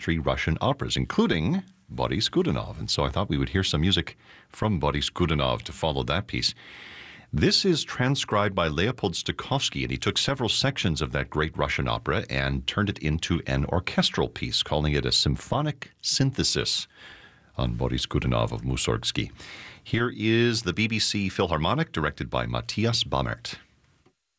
century Russian operas, including Boris Godunov. And so I thought we would hear some music from Boris Godunov to follow that piece. This is transcribed by Leopold Stokowski, and he took several sections of that great Russian opera and turned it into an orchestral piece, calling it a symphonic synthesis on Boris Godunov of Mussorgsky. Here is the BBC Philharmonic, directed by Matthias Bammert.